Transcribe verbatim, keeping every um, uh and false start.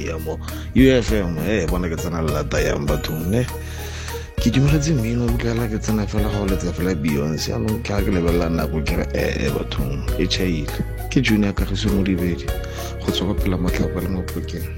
ya mo U F M eh bona ke tsena lata yang bathong ne ke dumetse mmino o tla ke tsena fela go letsa fela Beyonce anong ka ke lebella nako ke eh bathong e chaile ke Junior Kagiso Modibedi go tswa go phela matlapa le mo pokeng.